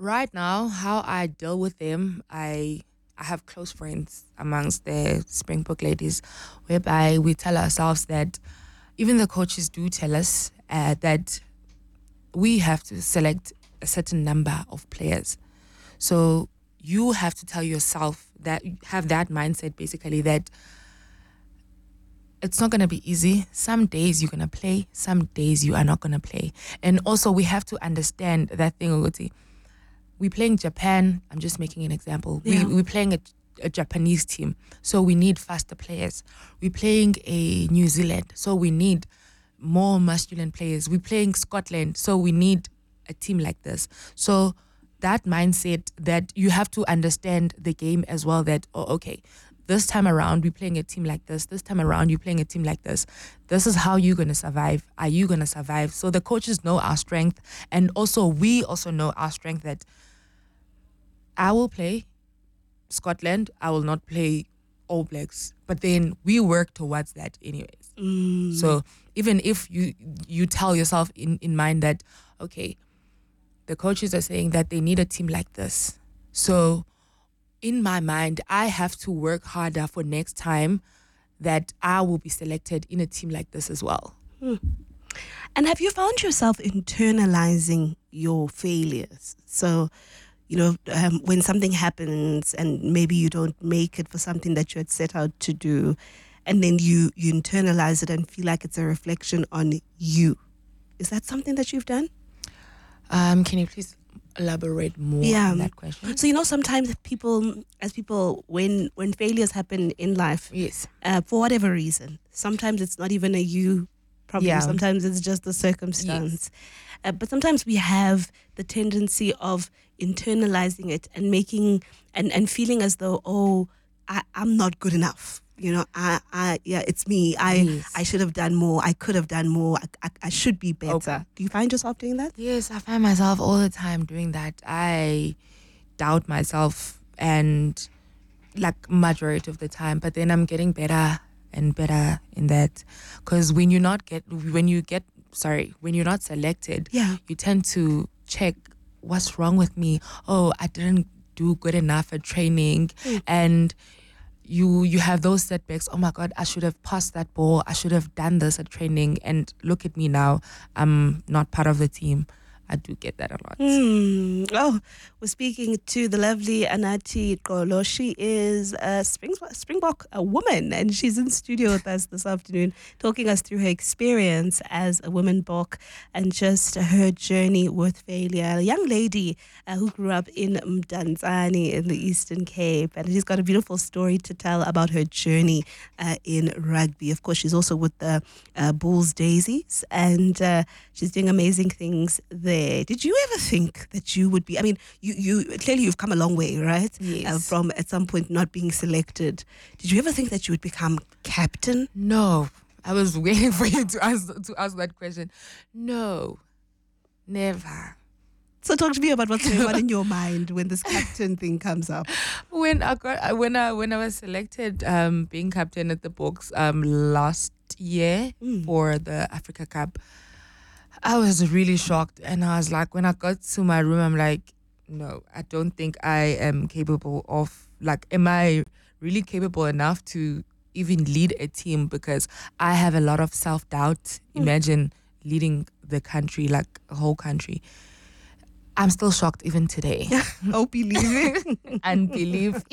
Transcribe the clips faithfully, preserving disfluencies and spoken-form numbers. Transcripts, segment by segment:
Right now, how I deal with them, I I have close friends amongst the Springbok ladies, whereby we tell ourselves that even the coaches do tell us uh, that we have to select a certain number of players. So you have to tell yourself that have that mindset basically that it's not going to be easy. Some days you're going to play, some days you are not going to play. And also we have to understand that thing, Ogoti. We're playing Japan. I'm just making an example. Yeah. We, we're playing a, a Japanese team, so we need faster players. We're playing a New Zealand, so we need more masculine players. We're playing Scotland, so we need a team like this. So that mindset that you have to understand the game as well, that, oh, okay, this time around we're playing a team like this. This time around you're playing a team like this. This is how you're going to survive. Are you going to survive? So the coaches know our strength, and also we also know our strength, that I will play Scotland. I will not play All Blacks. But then we work towards that anyways. Mm. So even if you you tell yourself in, in mind that, okay, the coaches are saying that they need a team like this. So in my mind, I have to work harder for next time that I will be selected in a team like this as well. And have you found yourself internalizing your failures? So, you know, um, when something happens and maybe you don't make it for something that you had set out to do, and then you, you internalize it and feel like it's a reflection on you. Is that something that you've done? Um, can you please elaborate more Yeah. on that question? So, you know, sometimes people, as people, when when failures happen in life, Yes. uh, for whatever reason, sometimes it's not even a you problem. Yeah. Sometimes it's just the circumstance. Uh, but sometimes we have the tendency of internalizing it and making and, and feeling as though, oh, I, I'm not good enough. You know, I, I, yeah, it's me. I, Yes. I should have done more. I could have done more. I, I, I should be better. Okay. Do you find yourself doing that? Yes, I find myself all the time doing that. I doubt myself, and like majority of the time, but then I'm getting better and better in that. Because when you not get when you get sorry when you're not selected, Yeah. you tend to check what's wrong with me. Oh, I didn't do good enough at training, and you you have those setbacks. Oh my God, I should have passed that ball. I should have done this at training. And look at me now. I'm not part of the team. I do get that a lot. Hmm. Oh, we're speaking to the lovely Anati Kolo. She is a Springbok, Springbok a woman, and she's in studio with us this afternoon, talking us through her experience as a woman Bok and just her journey with failure. A young lady uh, who grew up in Mdantsane in the Eastern Cape, and she's got a beautiful story to tell about her journey uh, in rugby. Of course, she's also with the uh, Bulls Daisies, and uh, she's doing amazing things there. Did you ever think that you would be, I mean, you, you clearly you've come a long way, right? Yes. Uh, from at some point not being selected. Did you ever think that you would become captain? No, I was waiting for you to ask to ask that question. No, never. So talk to me about what's going on in your mind when this captain thing comes up. When I got when I when I was selected, um, being captain at the Boks um last year Mm. for the Africa Cup, I was really shocked, and I was like, when I got to my room, I'm like, no, I don't think I am capable of, like, am I really capable enough to even lead a team? Because I have a lot of self doubt. Imagine leading the country, like a whole country. I'm still shocked even today. Oh, believing. Unbelief.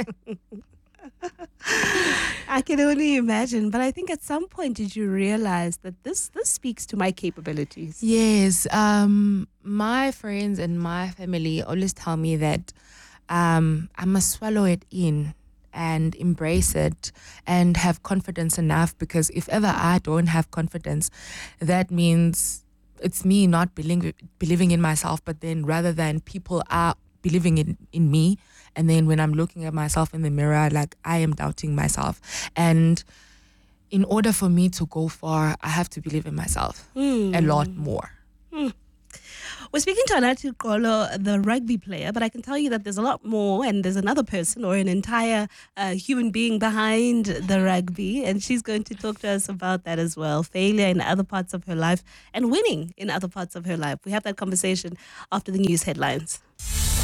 I can only imagine. But I think at some point did you realize that this this speaks to my capabilities? Yes, um, my friends and my family always tell me that um, I must swallow it in and embrace it and have confidence enough, because if ever I don't have confidence, that means it's me not believing believing in myself, but then rather than people are believing in, in me, and then when I'm looking at myself in the mirror, like, I am doubting myself. And in order for me to go far, I have to believe in myself a lot more. We're speaking to Anati Kolo, the rugby player, but I can tell you that there's a lot more, and there's another person or an entire uh, human being behind the rugby, and she's going to talk to us about that as well. Failure in other parts of her life and winning in other parts of her life. We have that conversation after the news headlines.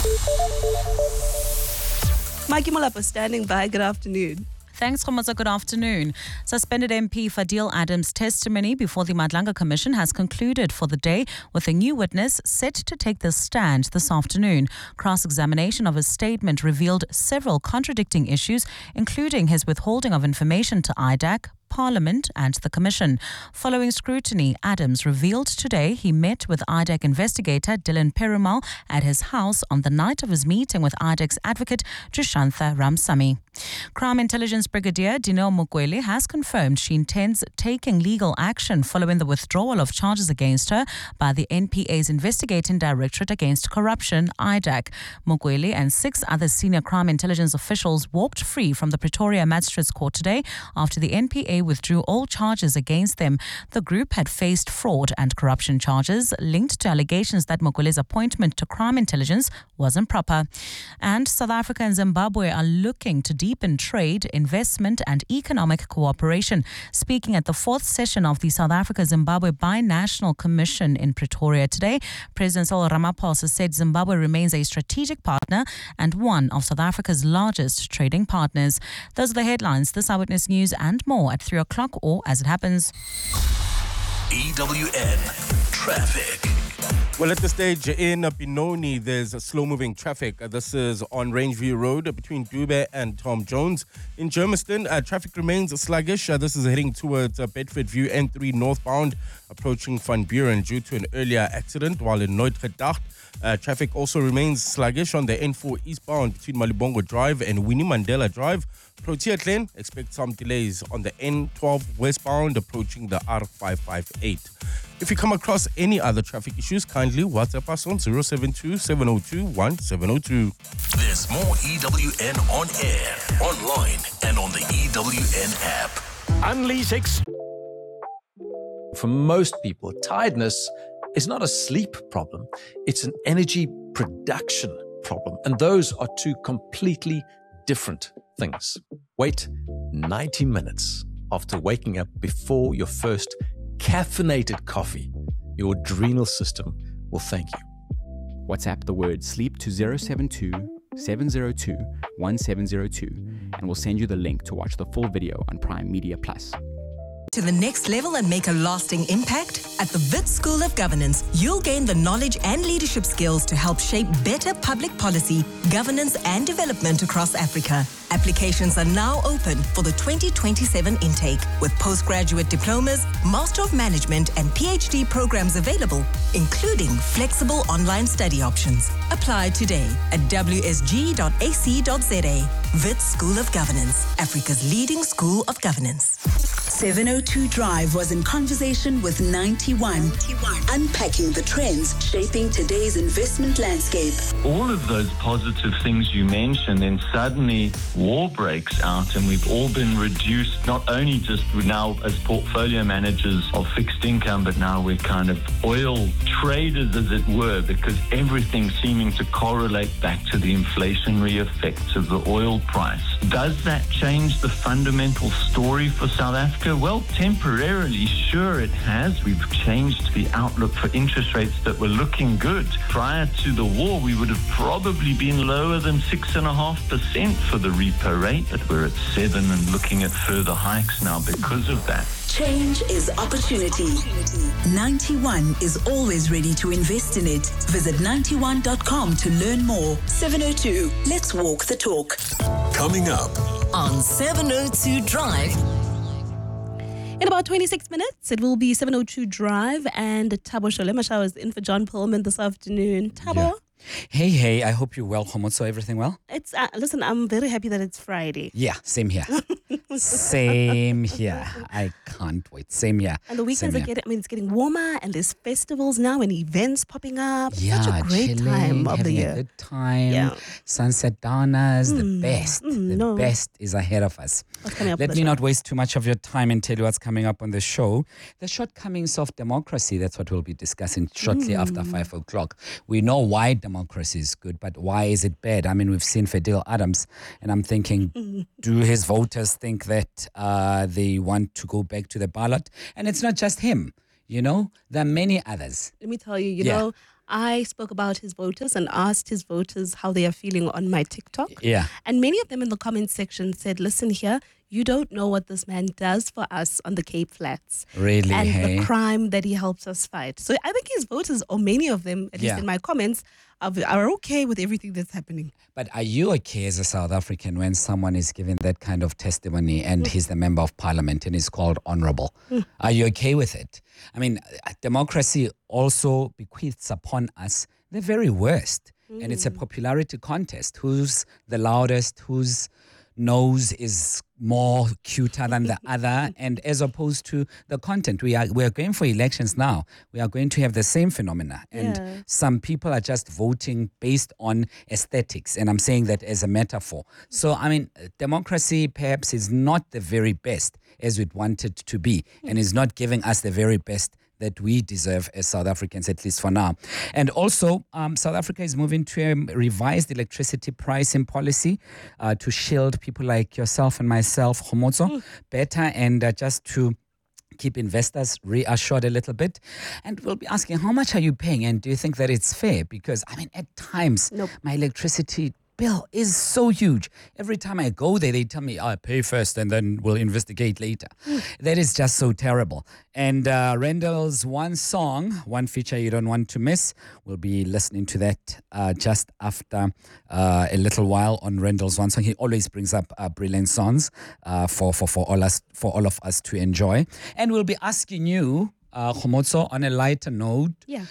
Mikey Molapa standing by. Good afternoon. Thanks, Khomotso. Good afternoon. Suspended M P Fadil Adams' testimony before the Madlanga Commission has concluded for the day, with a new witness set to take the stand this afternoon. Cross-examination of his statement revealed several contradicting issues, including his withholding of information to I D A C, Parliament and the Commission. Following scrutiny, Adams revealed today he met with I D A C investigator Dylan Perumal at his house on the night of his meeting with I D A C's advocate Trishantha Ramsamy. Crime Intelligence Brigadier Dineo Mukwele has confirmed she intends taking legal action following the withdrawal of charges against her by the N P A's Investigating Directorate Against Corruption, I D A C. Mukwele and six other senior crime intelligence officials walked free from the Pretoria Magistrates Court today after the N P A withdrew all charges against them. The group had faced fraud and corruption charges linked to allegations that Mukwele's appointment to crime intelligence was improper. And South Africa and Zimbabwe are looking to deepen trade, investment and economic cooperation. Speaking at the fourth session of the South Africa-Zimbabwe Binational Commission in Pretoria today, President Cyril Ramaphosa said Zimbabwe remains a strategic partner and one of South Africa's largest trading partners. Those are the headlines. This Eyewitness News and more at three o'clock or as it happens. E W N Traffic. Well, at this stage in Benoni, there's slow-moving traffic. Uh, this is on Rangeview Road uh, between Dube and Tom Jones. In Germiston, uh, traffic remains sluggish. Uh, this is heading towards uh, Bedford View N three northbound, approaching Van Buren due to an earlier accident, while in Noordgedacht, uh, traffic also remains sluggish on the N four eastbound between Malibongo Drive and Winnie Mandela Drive. Protea Glen, expect some delays on the N twelve westbound, approaching the R five five eight. If you come across any other traffic issues, kindly WhatsApp us on zero seven two, seven zero two, one seven zero two. There's more E W N on air, online, and on the E W N app. Unleash X. For most people, tiredness is not a sleep problem. It's an energy production problem. And those are two completely different things. Wait ninety minutes after waking up before your first caffeinated coffee. Your adrenal system will thank you. WhatsApp the word sleep to zero seven two, seven zero two, one seven zero two and we'll send you the link to watch the full video on Prime Media Plus. To the next level and make a lasting impact? At the Wits School of Governance, you'll gain the knowledge and leadership skills to help shape better public policy, governance and development across Africa. Applications are now open for the twenty twenty-seven intake, with postgraduate diplomas, Master of Management and PhD programs available, including flexible online study options. Apply today at w s g dot a c dot z a. Wits School of Governance, Africa's leading school of governance. seven oh two Drive was in conversation with ninety-one, unpacking the trends shaping today's investment landscape. All of those positive things you mentioned, then suddenly war breaks out and we've all been reduced, not only just now as portfolio managers of fixed income, but now we're kind of oil traders, as it were, because everything's seeming to correlate back to the inflationary effects of the oil price. Does that change the fundamental story for South Africa? Well, temporarily, sure it has. We've changed the outlook for interest rates that were looking good. Prior to the war, we would have probably been lower than six and a half percent for the repo rate, but we're at seven and looking at further hikes now because of that. Change is opportunity. ninety-one is always ready to invest in it. Visit ninety-one dot com to learn more. seven oh two, let's walk the talk. Coming up on seven oh two Drive. In about twenty-six minutes, it will be seven oh two Drive, and Thabo Sholema is in for John Pullman this afternoon. Thabo? Yeah. Hey, hey, I hope you're well, Khomotso. Everything well? It's uh, listen, I'm very happy that it's Friday. Yeah, same here. Same here. I can't wait. Same here. And the weekends Same are here. getting, I mean, it's getting warmer, and there's festivals now and events popping up. Yeah, Such a great chilling, time of the having year. a good time. Yeah. Sunset Downers, Mm, the best. mm, the no. best is ahead of us. What's coming up Let on the me show? not waste too much of your time and tell you what's coming up on the show. The shortcomings of democracy, that's what we'll be discussing shortly Mm. after five o'clock. We know why democracy is good, but why is it bad? I mean, we've seen Fadil Adams, and I'm thinking, Mm. do his voters think that uh, they want to go back to the ballot? And it's not just him, you know, there are many others. Let me tell you, you Yeah. know, I spoke about his voters and asked his voters how they are feeling on my TikTok. Yeah. And many of them in the comments section said, listen here, you don't know what this man does for us on the Cape Flats. Really, And hey? the crime that he helps us fight. So I think his voters, or many of them, at least Yeah. in my comments, are, are okay with everything that's happening. But are you okay as a South African when someone is giving that kind of testimony and he's the member of parliament and is called honorable? Mm. Are you okay with it? I mean, uh, democracy also bequeaths upon us the very worst. And it's a popularity contest. Who's the loudest? Whose nose is more cuter than the other? And as opposed to the content, we are we are going for elections now. We are going to have the same phenomena. And Yeah. some people are just voting based on aesthetics. And I'm saying that as a metaphor. So, I mean, democracy perhaps is not the very best as we'd want it to be, and is not giving us the very best that we deserve as South Africans, at least for now. And also, um, South Africa is moving to a revised electricity pricing policy uh, to shield people like yourself and myself, Homotso, better, and uh, just to keep investors reassured a little bit. And we'll be asking, how much are you paying? And do you think that it's fair? Because, I mean, at times, Nope. my electricity bill is so huge. Every time I go there, they tell me, oh, pay first and then we'll investigate later. That is just so terrible. And uh, Rendell's one song, one feature you don't want to miss, we'll be listening to that uh, just after uh, a little while on Rendell's one song. He always brings up uh, brilliant songs uh, for, for, for, all us, for all of us to enjoy. And we'll be asking you, uh, Homotso, on a lighter note, Yeah.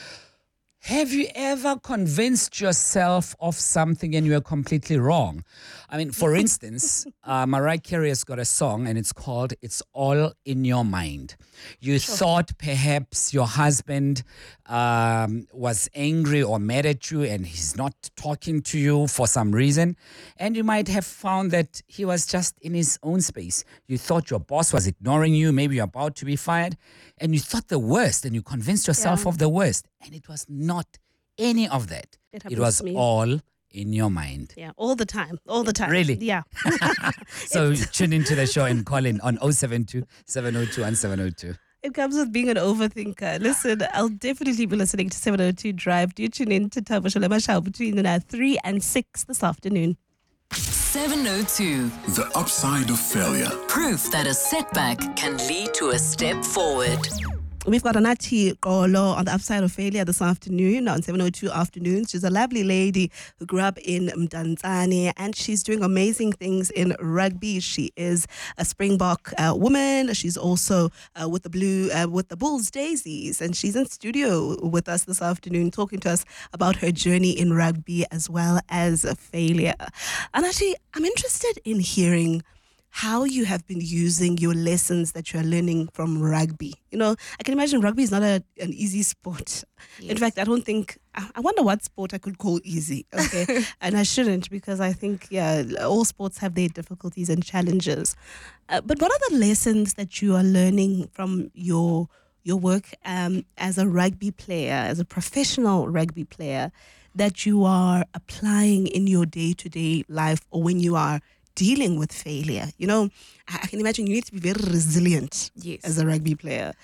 have you ever convinced yourself of something and you were completely wrong? I mean, for instance, uh, Mariah Carey has got a song and it's called It's All in Your Mind. You thought perhaps your husband um, was angry or mad at you and he's not talking to you for some reason. And you might have found that he was just in his own space. You thought your boss was ignoring you, maybe you're about to be fired, and you thought the worst and you convinced yourself Yeah. of the worst. And it was not any of that. It It happens was to me. all in your mind. Yeah, all the time. All the time. Really? Yeah. So tune into the show and call in on oh seven two, seven oh two, one seven oh two. It comes with being an overthinker. Listen, I'll definitely be listening to seven oh two Drive. Do tune in to Tabo Shalema Show between uh, three and six this afternoon. seven oh two. The upside of failure. Proof that a setback can lead to a step forward. We've got Anati Kolo on the upside of failure this afternoon on seven oh two Afternoons. She's a lovely lady who grew up in Mdantsane and she's doing amazing things in rugby. She is a Springbok uh, woman. She's also uh, with the Blue, uh, with the Bulls Daisies, and she's in studio with us this afternoon talking to us about her journey in rugby as well as failure. Anati, I'm interested in hearing how you have been using your lessons that you are learning from rugby. You know, I can imagine rugby is not a, an easy sport. Yes. In fact, I don't think, I I wonder what sport I could call easy, okay? And I shouldn't, because I think, yeah, all sports have their difficulties and challenges. Uh, but what are the lessons that you are learning from your your work um, as a rugby player, as a professional rugby player, that you are applying in your day-to-day life or when you are dealing with failure? You know, I, I can imagine you need to be very resilient Yes. as a rugby player.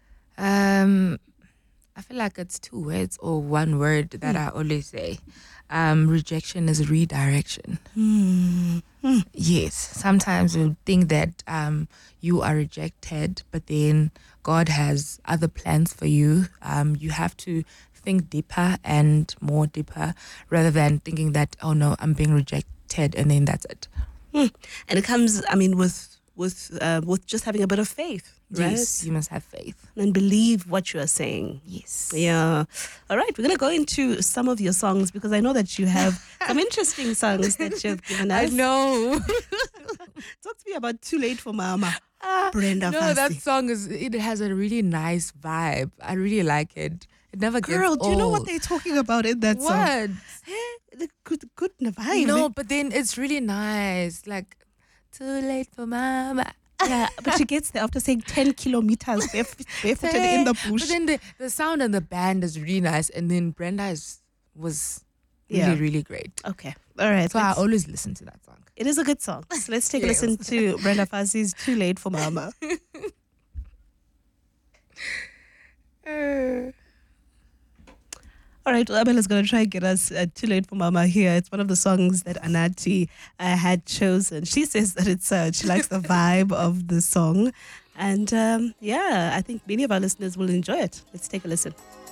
Um, I feel like it's two words or one word that I always say. Um, rejection is redirection. Hmm. Yes, sometimes we think that um, you are rejected, but then God has other plans for you. Um, you have to think deeper and more deeper rather than thinking that, oh no, I'm being rejected and then that's it. Hmm. And it comes, I mean, with with uh, with just having a bit of faith, right? Yes, you must have faith. And believe what you are saying. Yes. Yeah. All right, we're going to go into some of your songs because I know that you have some interesting songs that you've given us. I know. Talk to me about Too Late for Mama. Brenda No, Fassie. that song is, it has a really nice vibe. I really like it. It never gets Girl, old. do you know what they're talking about in that song? What? Eh, the good, good vibe. No, but then it's really nice. Like, too late for mama. Yeah, but she gets there after saying ten kilometers barefoot, barefooted in the bush. But then the, the sound and the band is really nice. And then Brenda is, was really, Yeah. really great. Okay. All right. So I let's- always listen to that song. It is a good song. So let's take Yes. a listen to Brenda Fassie's Too Late for Mama. All right, well, Abella's going to try and get us uh, Too Late for Mama here. It's one of the songs that Anati uh, had chosen. She says that it's uh, she likes the vibe of the song. And um, yeah, I think many of our listeners will enjoy it. Let's take a listen.